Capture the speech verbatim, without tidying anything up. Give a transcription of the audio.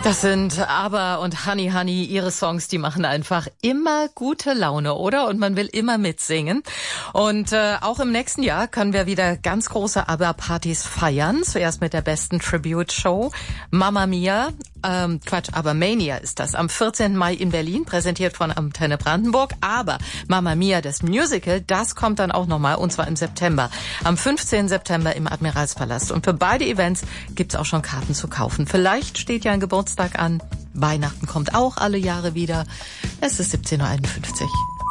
Das sind ABBA und Honey Honey, ihre Songs, die machen einfach immer gute Laune, oder? Und man will immer mitsingen. Und äh, auch im nächsten Jahr können wir wieder ganz große ABBA-Partys feiern. Zuerst mit der besten Tribute-Show. Mamma Mia, ähm, Quatsch, ABBA Mania ist das. Am vierzehnten Mai in Berlin, präsentiert von Antenne Brandenburg. Aber Mamma Mia, das Musical, das kommt dann auch nochmal, und zwar im September. Am fünfzehnten September im Admiralspalast. Und für beide Events gibt's auch schon Karten zu kaufen. Vielleicht steht ja ein Geburtstag an. Weihnachten kommt auch alle Jahre wieder. Es ist siebzehn Uhr einundfünfzig.